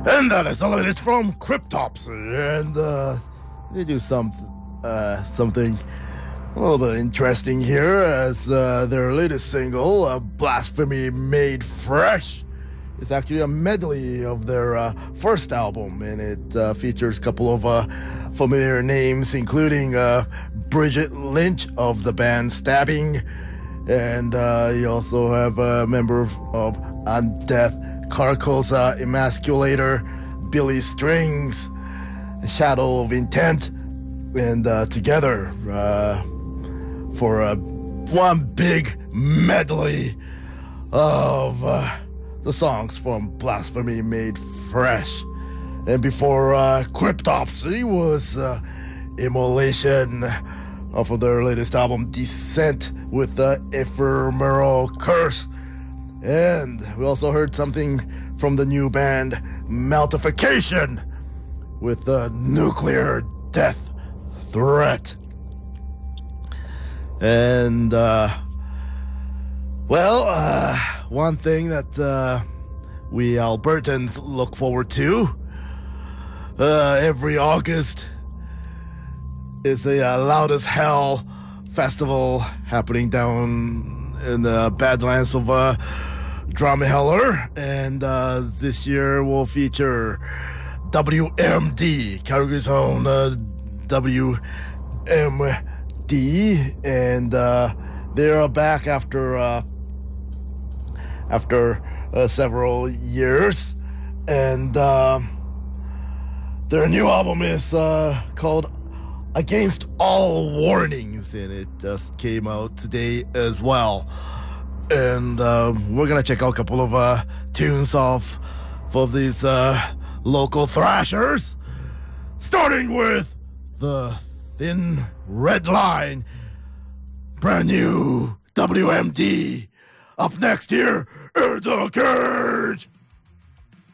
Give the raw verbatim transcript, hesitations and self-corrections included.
And that is the latest from Cryptopsy, and uh, they do some, uh, something a little bit interesting here as uh, their latest single, uh, Blasphemy Made Fresh. It's actually a medley of their uh, first album, and it uh, features a couple of uh, familiar names, including uh, Bridget Lynch of the band Stabbing, and uh, you also have a member of, of Undeath Carcosa Emasculator, Billy Strings, Shadow of Intent, and uh, together uh, for uh, one big medley of uh, the songs from Blasphemy Made Fresh. And before uh, Cryptopsy was uh, Immolation off of their latest album Descent with the Ephemeral Curse. And we also heard something from the new band Maltification with the Nuclear Death Threat. And, uh, well, uh, one thing that uh, we Albertans look forward to uh, every August is a uh, Loud as Hell festival happening down in the Badlands of uh, Drumheller, and uh, this year will feature W M D, Calgary's own uh, W M D, and uh, they are back after uh, after uh, several years, and uh, their new album is uh, called Against All Warnings, and it just came out today as well. And uh, we're gonna check out a couple of uh, tunes off of these uh, local thrashers, starting with The Thin Red Line, brand new W M D. Up next here, in the cage.